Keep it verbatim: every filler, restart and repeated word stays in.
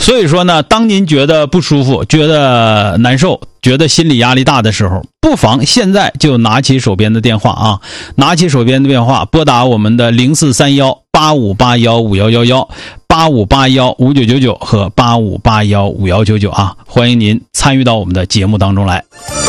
所以说呢，当您觉得不舒服、觉得难受、觉得心理压力大的时候，不妨现在就拿起手边的电话啊，拿起手边的电话，拨打我们的零四三幺八五八幺五幺幺幺、八五八幺五九九九和八五八幺五幺九九啊，欢迎您参与到我们的节目当中来。